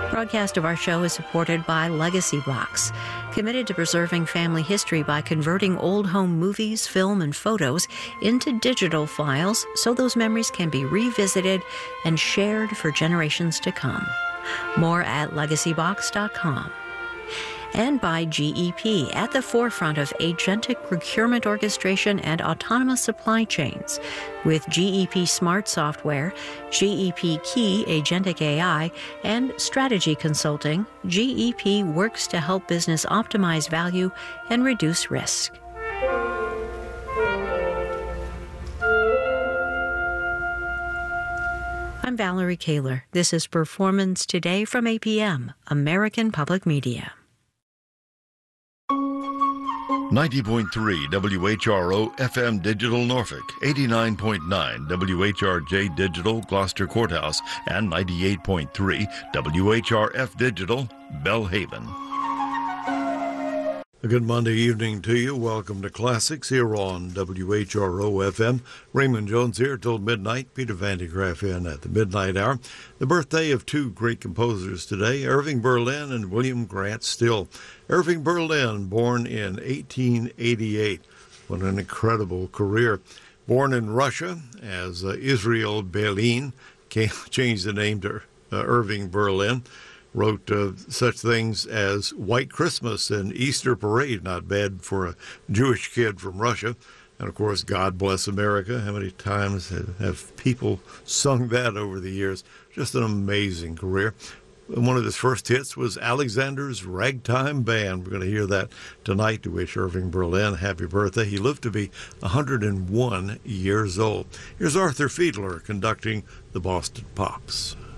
Broadcast of our show is supported by Legacy Box, committed to preserving family history by converting old home movies, film, and photos into digital files so those memories can be revisited and shared for generations to come. More at legacybox.com. And by GEP, at the forefront of agentic procurement orchestration and autonomous supply chains. With GEP Smart Software, GEP Key Agentic AI, and Strategy Consulting, GEP works to help business optimize value and reduce risk. I'm Valerie Kaler. This is Performance Today from APM, American Public Media. 90.3 WHRO FM Digital Norfolk, 89.9 WHRJ Digital Gloucester Courthouse, and 98.3 WHRF Digital Belhaven. A good Monday evening to you. Welcome to Classics here on WHRO FM. Raymond Jones here till midnight. Peter Van de Graaff in at the midnight hour. The birthday of two great composers today, Irving Berlin and William Grant Still. Irving Berlin, born in 1888. What an incredible career. Born in Russia as Israel Belin, changed the name to Irving Berlin. Wrote such things as White Christmas and Easter Parade, not bad for a Jewish kid from Russia. And, of course, God Bless America. How many times have people sung that over the years? Just an amazing career. One of his first hits was Alexander's Ragtime Band. We're going to hear that tonight to wish Irving Berlin happy birthday. He lived to be 101 years old. Here's Arthur Fiedler conducting the Boston Pops.